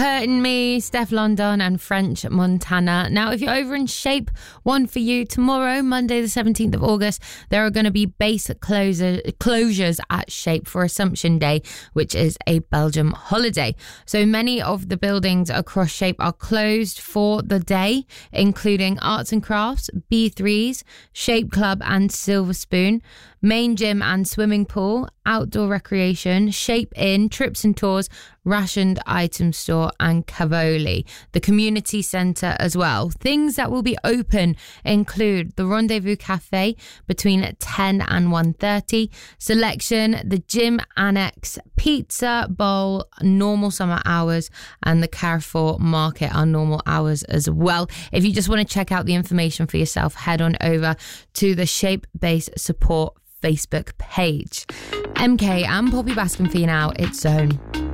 Hurting Me, Steph London and French Montana. Now, if you're over in Shape, one for you. Tomorrow, Monday the 17th of August, there are going to be base closures at Shape for Assumption Day, which is a Belgium holiday. So many of the buildings across Shape are closed for the day, including Arts and Crafts, B3's, Shape Club and Silver Spoon, Main Gym and Swimming Pool, Outdoor Recreation, Shape Inn, Trips and Tours, Rationed Item Store and Cavoli, the community centre as well. Things that will be open include the Rendezvous Cafe between 10 and 1:30, Selection, the Gym Annex, Pizza Bowl, normal summer hours, and the Carrefour Market are normal hours as well. If you just want to check out the information for yourself, head on over to the Shape Base Support Facebook page. MK and Poppy Baskin for you now. It's Zone.